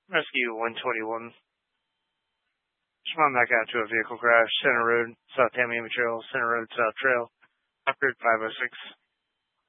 Rescue 121. Respond back out to a vehicle crash, Center Road, South Tamiami Trail, Center Road, South Trail, Upgrade 506.